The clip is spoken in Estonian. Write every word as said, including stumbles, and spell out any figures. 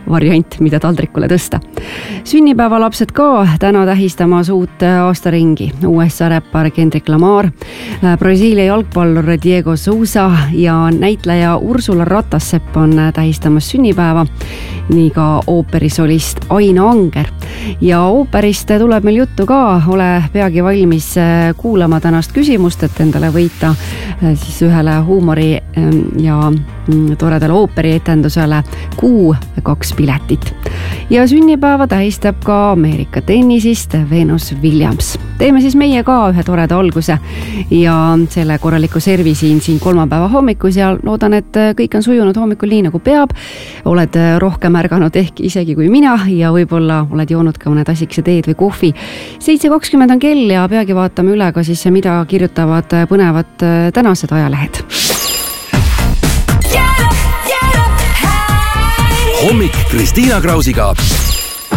variant, mida taldrikule tõsta. Sünnipäevalapsed ka täna tähistamas uut aastaringi. U S A räppar Kendrick Lamar, Brasiilia jalgpallur Diego Sousa ja näitleja Ursula Ratassepp on tähistamas sünnipäeva, nii ka ooperisolist Aino Anger. Ja ooperist tuleb meil juttu ka, ole peagi valmis kuulama tänast küsimust, et endale võita siis ühele huumori ja toredale ooperietendusele kuu kaks piletit. Ja sünnipäeva tähistab ka Ameerika tennisist Venus Williams. Teeme siis meie ka ühe toreda alguse ja selle korraliku servisiin siin kolmapäeva hommikus ja loodan, et kõik on sujunud hommikul nii nagu peab. Oled rohkem ärganud ehk isegi kui mina ja võib-olla oled joonud ka mõne tassikese teed või kohvi. seitse kakskümmend on kell ja peagi vaatame üle ka siis, mida kirjutavad põnevad tänased ajalehed. Hommik Kristiina Krausiga.